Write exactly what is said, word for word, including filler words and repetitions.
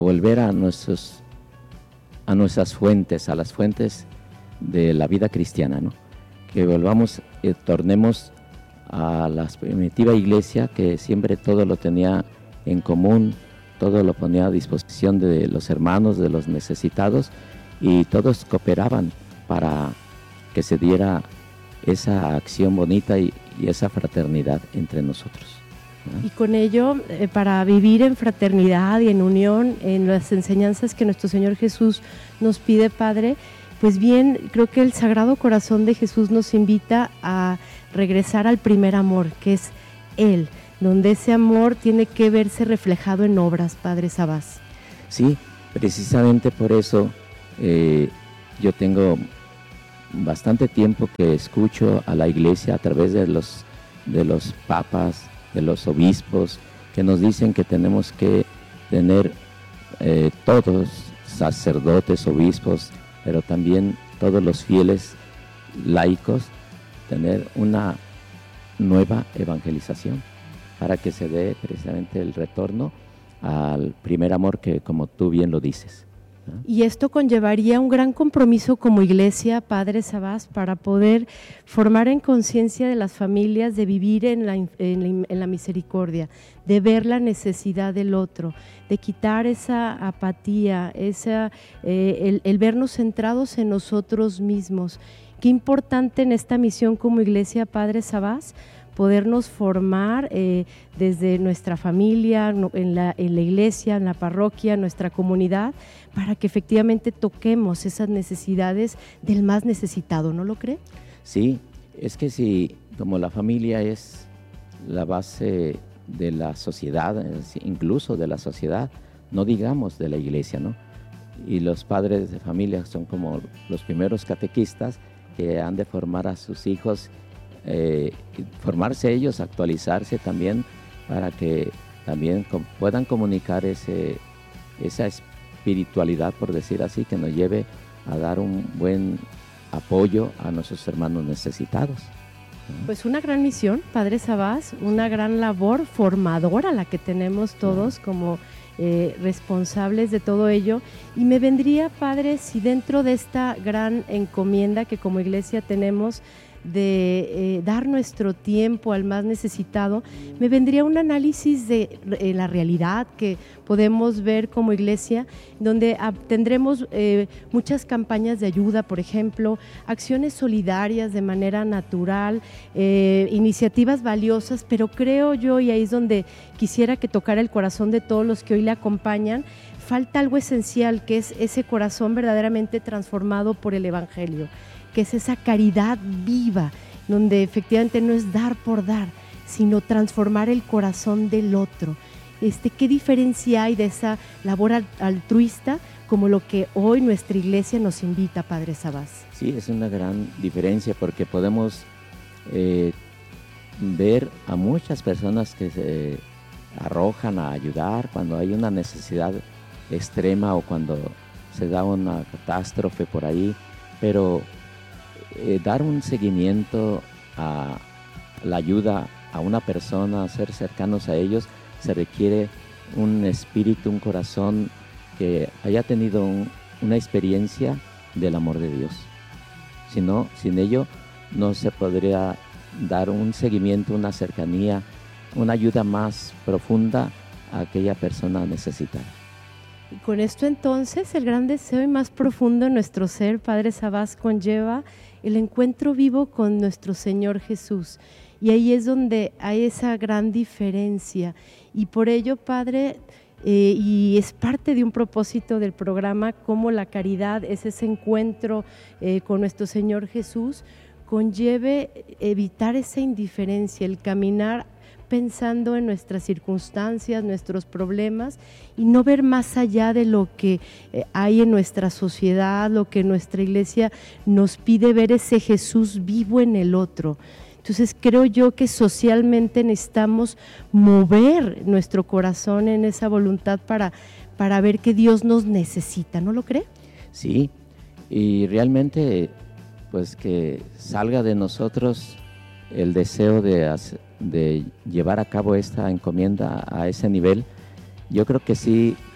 volver a nuestros, a nuestras fuentes, a las fuentes de la vida cristiana, ¿no? Que volvamos, eh, tornemos a la primitiva iglesia que siempre todo lo tenía en común, todo lo ponía a disposición de los hermanos, de los necesitados, y todos cooperaban para que se diera esa acción bonita y, y esa fraternidad entre nosotros, ¿no? Y con ello, eh, para vivir en fraternidad y en unión, en las enseñanzas que nuestro Señor Jesús nos pide, Padre, pues bien, creo que el Sagrado Corazón de Jesús nos invita a regresar al primer amor, que es Él, donde ese amor tiene que verse reflejado en obras, Padre Sabás. Sí, precisamente por eso eh, yo tengo bastante tiempo que escucho a la iglesia a través de los, de los papas, de los obispos, que nos dicen que tenemos que tener eh, todos, sacerdotes, obispos, pero también todos los fieles laicos, tener una nueva evangelización para que se dé precisamente el retorno al primer amor que, como tú bien lo dices, ¿no? Y esto conllevaría un gran compromiso como iglesia, Padre Sabás, para poder formar en conciencia de las familias, de vivir en la, en, la, en la misericordia, de ver la necesidad del otro, de quitar esa apatía, esa, eh, el, el vernos centrados en nosotros mismos. Qué importante en esta misión como iglesia, Padre Sabás, podernos formar eh, desde nuestra familia, en la, en la iglesia, en la parroquia, en nuestra comunidad, para que efectivamente toquemos esas necesidades del más necesitado, ¿no lo cree? Sí, es que si como la familia es la base de la sociedad, incluso de la sociedad, no digamos de la iglesia, ¿no? Y los padres de familia son como los primeros catequistas que han de formar a sus hijos, eh, formarse ellos, actualizarse también, para que también com- puedan comunicar ese, esa espiritualidad, por decir así, que nos lleve a dar un buen apoyo a nuestros hermanos necesitados, ¿no? Pues una gran misión, Padre Sabás, una gran labor formadora la que tenemos todos como eh, responsables de todo ello. Y me vendría, Padre, si dentro de esta gran encomienda que como iglesia tenemos de eh, dar nuestro tiempo al más necesitado, me vendría un análisis de eh, la realidad que podemos ver como iglesia, donde ah, tendremos eh, muchas campañas de ayuda, por ejemplo, acciones solidarias de manera natural, eh, iniciativas valiosas, pero creo yo, y ahí es donde quisiera que tocara el corazón de todos los que hoy le acompañan, falta algo esencial, que es ese corazón verdaderamente transformado por el Evangelio, que es esa caridad viva, donde efectivamente no es dar por dar, sino transformar el corazón del otro. Este, ¿qué diferencia hay de esa labor altruista como lo que hoy nuestra iglesia nos invita, Padre Sabás? Sí, es una gran diferencia porque podemos eh, ver a muchas personas que se arrojan a ayudar cuando hay una necesidad extrema o cuando se da una catástrofe por ahí, pero Eh, dar un seguimiento a la ayuda a una persona, ser cercanos a ellos, se requiere un espíritu, un corazón que haya tenido un, una experiencia del amor de Dios. Si no, sin ello no se podría dar un seguimiento, una cercanía, una ayuda más profunda a aquella persona necesitada. Y con esto entonces el gran deseo y más profundo en nuestro ser, Padre Sabás, conlleva el encuentro vivo con nuestro Señor Jesús. Y ahí es donde hay esa gran diferencia. Y por ello, Padre, eh, y es parte de un propósito del programa, como la caridad es ese encuentro eh, con nuestro Señor Jesús, conlleve evitar esa indiferencia, el caminar pensando en nuestras circunstancias, nuestros problemas, y no ver más allá de lo que eh, hay en nuestra sociedad, lo que nuestra iglesia nos pide ver, ese Jesús vivo en el otro. Entonces creo yo que socialmente necesitamos mover nuestro corazón en esa voluntad para, para ver que Dios nos necesita, ¿no lo cree? Sí, y realmente pues que salga de nosotros el deseo de, hacer, de llevar a cabo esta encomienda a ese nivel. Yo creo que sí